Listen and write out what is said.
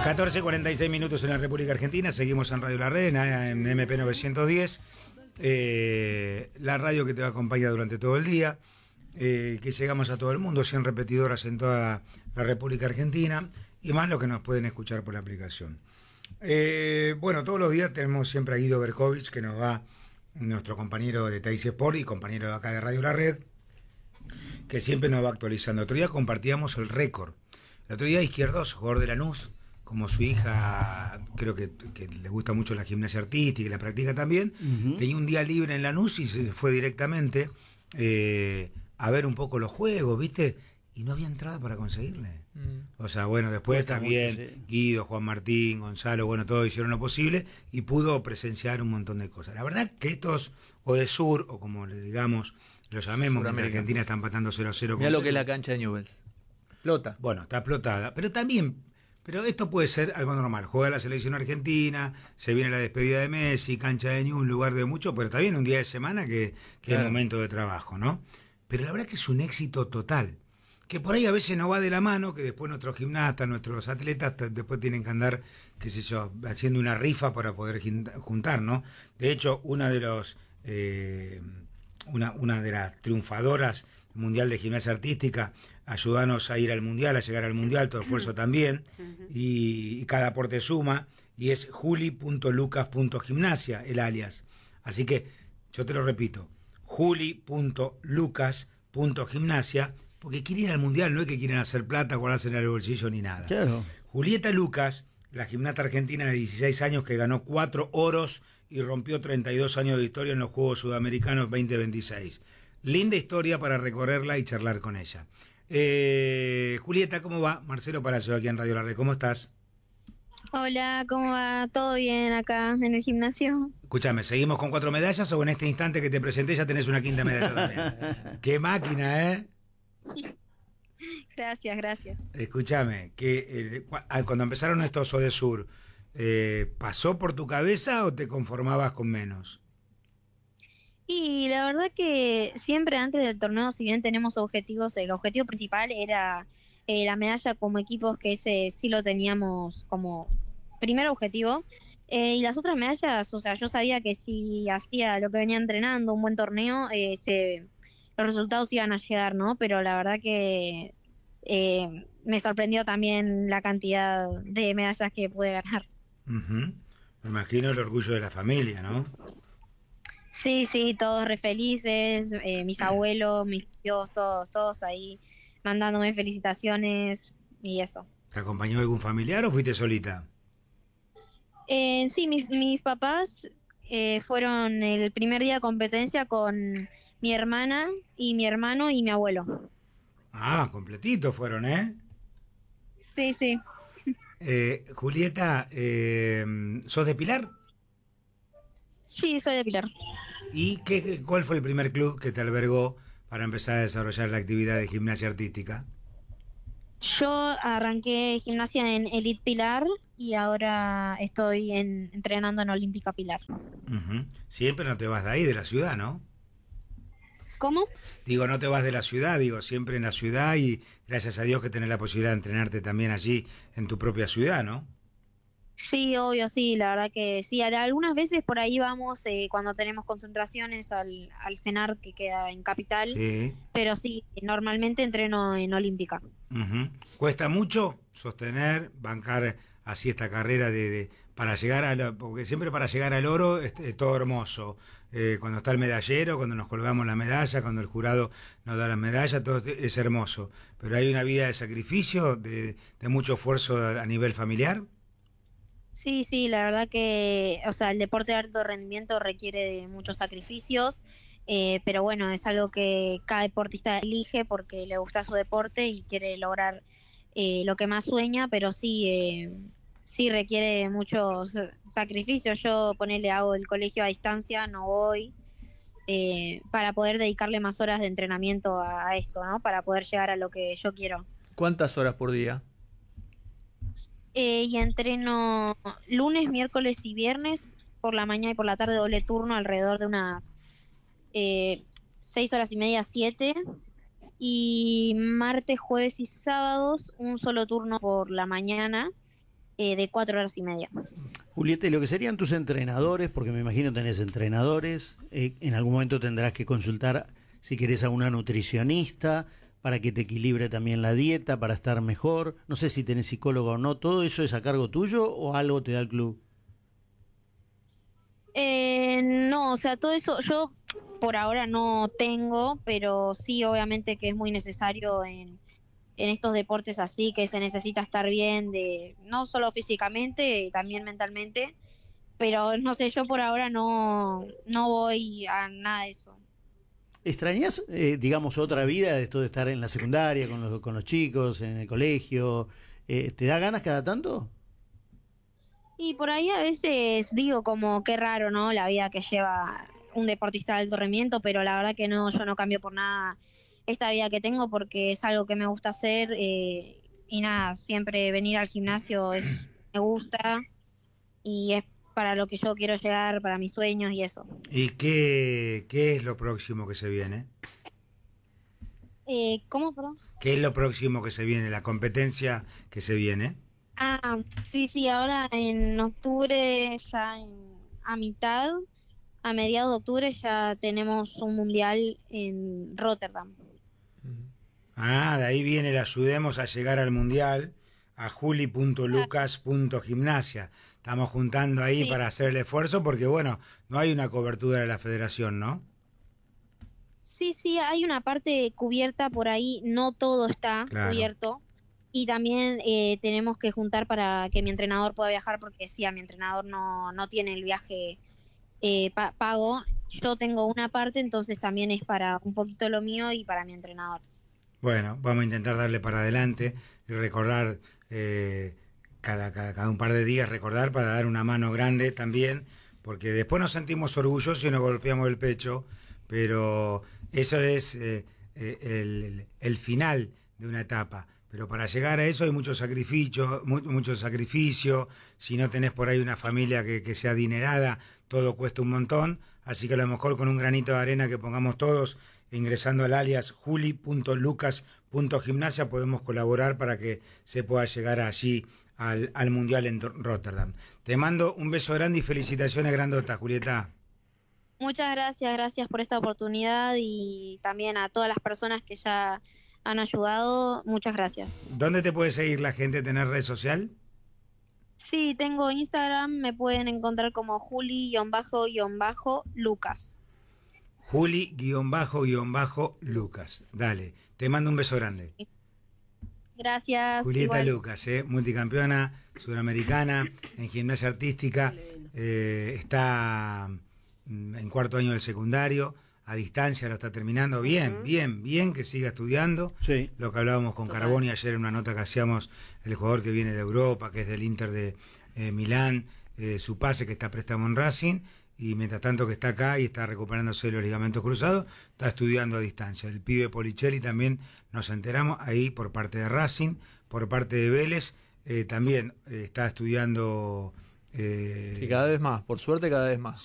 14:46 minutos en la República Argentina. Seguimos en Radio La Red, en MP 910. La radio que te acompaña durante todo el día. Que llegamos a todo el mundo, 100 repetidoras en toda la República Argentina. Y más lo que nos pueden escuchar por la aplicación. Bueno, todos los días tenemos siempre a Guido Berkovich, que nos va, nuestro compañero de Teis Sport y compañero de acá de Radio La Red, que siempre nos va actualizando. Otro día compartíamos el récord. El otro día Izquierdos, jugador de Lanús, como su hija, creo que le gusta mucho la gimnasia artística y la practica también, tenía un día libre en Lanús y se fue directamente a ver un poco los juegos, ¿viste? Y no había entrada para conseguirle. O sea, bueno, después también mucho, sí. Guido, Juan Martín, Gonzalo, bueno, todos hicieron lo posible y pudo presenciar un montón de cosas. La verdad que estos Odesur, o como le digamos, lo llamemos, que en Argentina están empatando 0-0. Mirá lo que es la cancha de Newell's. Explota. Bueno, está explotada. Pero esto puede ser algo normal. Juega la selección argentina, se viene la despedida de Messi, cancha de Newell's, un lugar de mucho, pero está bien un día de semana que claro, es momento de trabajo, ¿no? Pero la verdad que es un éxito total. Que por ahí a veces no va de la mano, que después nuestros gimnastas, nuestros atletas después tienen que andar, qué sé yo, haciendo una rifa para poder juntar, ¿no? De hecho, una de las triunfadoras mundial de gimnasia artística, ayudanos a ir al mundial, a llegar al mundial, todo esfuerzo también, y cada aporte suma, y es juli.lucas.gimnasia, el alias. Así que, yo te lo repito, juli.lucas.gimnasia, porque quieren ir al mundial, no es que quieren hacer plata, guardarse en el bolsillo ni nada. Claro. Julieta Lucas, la gimnasta argentina de 16 años que ganó 4 oros y rompió 32 años de historia en los Juegos Sudamericanos 2026. Linda historia para recorrerla y charlar con ella. Julieta, ¿cómo va? Marcelo Palacio aquí en Radio La Red, ¿cómo estás? Hola, ¿cómo va? ¿Todo bien acá en el gimnasio? Escúchame, ¿seguimos con 4 medallas o en este instante que te presenté ya tenés una quinta medalla también? ¡Qué máquina, eh! Gracias. Escúchame, que cuando empezaron estos Odesur, ¿pasó por tu cabeza o te conformabas con menos? Y la verdad que siempre antes del torneo, si bien tenemos objetivos, el objetivo principal era la medalla como equipos, que ese sí lo teníamos como primer objetivo. Y las otras medallas, o sea, yo sabía que si hacía lo que venía entrenando, un buen torneo, los resultados iban a llegar, ¿no? Pero la verdad que me sorprendió también la cantidad de medallas que pude ganar. Me imagino el orgullo de la familia, ¿no? Sí, todos re felices, mis abuelos, mis tíos, todos ahí mandándome felicitaciones y eso. ¿Te acompañó algún familiar o fuiste solita? Sí, mis papás fueron el primer día de competencia con mi hermana y mi hermano y mi abuelo. Ah, completitos fueron, ¿eh? Sí. Julieta, ¿sos de Pilar? Sí, soy de Pilar. ¿Y cuál fue el primer club que te albergó para empezar a desarrollar la actividad de gimnasia artística? Yo arranqué gimnasia en Elite Pilar y ahora estoy entrenando en Olímpica Pilar. Siempre no te vas de ahí, de la ciudad, ¿no? ¿Cómo? Digo, no te vas de la ciudad, siempre en la ciudad y gracias a Dios que tenés la posibilidad de entrenarte también allí en tu propia ciudad, ¿no? Sí, obvio, sí, la verdad que sí. Algunas veces por ahí vamos cuando tenemos concentraciones al CENAR que queda en Capital, sí. Pero sí, normalmente entreno en Olímpica. ¿Cuesta mucho sostener, bancar así esta carrera para llegar porque siempre para llegar al oro es todo hermoso, cuando está el medallero, cuando nos colgamos la medalla, cuando el jurado nos da las medallas, todo es hermoso, pero hay una vida de sacrificio, de mucho esfuerzo a nivel familiar. Sí, la verdad que, o sea, el deporte de alto rendimiento requiere de muchos sacrificios, pero bueno, es algo que cada deportista elige porque le gusta su deporte y quiere lograr lo que más sueña, pero sí requiere muchos sacrificios. Yo hago el colegio a distancia, no voy, para poder dedicarle más horas de entrenamiento a esto, ¿no? Para poder llegar a lo que yo quiero. ¿Cuántas horas por día? Y entreno lunes, miércoles y viernes por la mañana y por la tarde, doble turno, alrededor de unas 6 horas y media, 7. Y martes, jueves y sábados un solo turno por la mañana de 4 horas y media. Julieta, y lo que serían tus entrenadores, porque me imagino tenés entrenadores, en algún momento tendrás que consultar si querés a una nutricionista para que te equilibre también la dieta, para estar mejor. No sé si tenés psicólogo o no, ¿todo eso es a cargo tuyo o algo te da el club? No, o sea, todo eso yo por ahora no tengo, pero sí, obviamente que es muy necesario en estos deportes así, que se necesita estar bien, no solo físicamente, también mentalmente, pero no sé, yo por ahora no voy a nada de eso. ¿Extrañas, digamos, otra vida de esto de estar en la secundaria, con los chicos, en el colegio? ¿Te da ganas cada tanto? Y por ahí a veces digo como qué raro, ¿no? La vida que lleva un deportista de alto rendimiento, pero la verdad que no, yo no cambio por nada esta vida que tengo porque es algo que me gusta hacer y nada, siempre venir al gimnasio me gusta y es para lo que yo quiero llegar, para mis sueños y eso. ¿Y qué es lo próximo que se viene? ¿Cómo, perdón? ¿Qué es lo próximo que se viene? ¿La competencia que se viene? Ah, sí, sí, ahora en octubre, ya a mediados de octubre ya tenemos un mundial en Rotterdam. Ah, de ahí viene el ayudemos a llegar al mundial a juli.lucas.gimnasia. Estamos juntando ahí Sí, para hacer el esfuerzo porque, bueno, no hay una cobertura de la federación, ¿no? sí, sí, hay una parte cubierta por ahí, no todo está Claro. cubierto. Y también tenemos que juntar para que mi entrenador pueda viajar, porque sí, a mi entrenador no tiene el viaje pago. Yo tengo una parte, entonces también es para un poquito lo mío y para mi entrenador. Bueno, vamos a intentar darle para adelante y recordar cada un par de días, recordar para dar una mano grande también, porque después nos sentimos orgullosos y nos golpeamos el pecho, pero eso es el final de una etapa. Pero para llegar a eso hay mucho sacrificio, mucho sacrificio. Si no tenés por ahí una familia que sea adinerada, todo cuesta un montón. Así que a lo mejor con un granito de arena que pongamos todos, ingresando al alias juli.lucas.gimnasia, podemos colaborar para que se pueda llegar allí al Mundial en Rotterdam. Te mando un beso grande y felicitaciones grandotas, Julieta. Muchas gracias, gracias por esta oportunidad y también a todas las personas que ya han ayudado. Muchas gracias. ¿Dónde te puede seguir la gente? ¿Tener red social? Sí, tengo Instagram, me pueden encontrar como Juli-Lucas. Juli-Lucas. Dale, te mando un beso grande. Gracias, Julieta igual. Lucas, multicampeona sudamericana en gimnasia artística, está en cuarto año del secundario, a distancia lo está terminando, bien, bien, bien, que siga estudiando. Sí. Lo que hablábamos con Carboni ayer en una nota que hacíamos, el jugador que viene de Europa, que es del Inter de Milán, su pase que está a préstamo en Racing, y mientras tanto que está acá y está recuperándose los ligamentos cruzados, está estudiando a distancia. El pibe Policelli también nos enteramos ahí por parte de Racing, por parte de Vélez, también está estudiando. Sí, cada vez más, por suerte cada vez más.